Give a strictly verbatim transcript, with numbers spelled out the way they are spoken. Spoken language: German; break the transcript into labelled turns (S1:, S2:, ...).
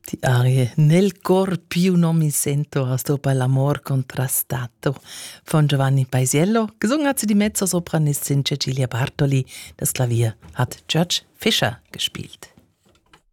S1: Die Arie Nel cor più non mi sento aus der l'amor contrastato von Giovanni Paisiello. Gesungen hat sie die Mezzosopranistin Cecilia Bartoli. Das Klavier hat George Fisher gespielt.